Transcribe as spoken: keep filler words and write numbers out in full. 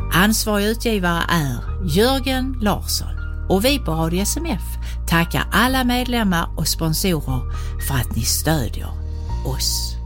Ansvarig utgivare är Jörgen Larsson. Och vi på Radio S M F tackar alla medlemmar och sponsorer för att ni stödjer oss.